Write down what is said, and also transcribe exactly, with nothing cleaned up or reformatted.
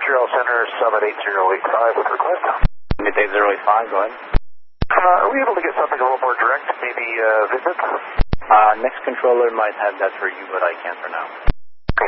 Montreal Center, Summit eight zero eight five with request. Summit eight zero eight five, go ahead. Uh, are we able to get something a little more direct, maybe uh, visit? Uh, next controller might have that for you, but I can't for now.